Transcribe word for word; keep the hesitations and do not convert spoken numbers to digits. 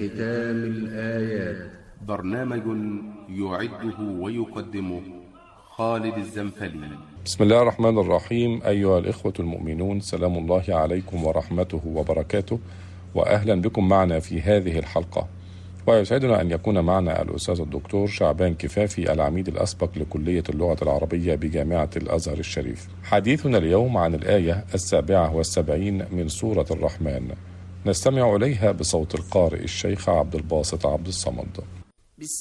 ختام الآيات. برنامج يعده ويقدمه خالد الزنفلي. بسم الله الرحمن الرحيم. أيها الإخوة المؤمنون، سلام الله عليكم ورحمته وبركاته، وأهلا بكم معنا في هذه الحلقة. ويسعدنا أن يكون معنا الأستاذ الدكتور شعبان كفافي، العميد الأسبق لكلية اللغة العربية بجامعة الأزهر الشريف. حديثنا اليوم عن الآية السابعة والسبعين من سورة الرحمن، نستمع إليها بصوت القارئ الشيخ عبد الباسط عبد الصمد.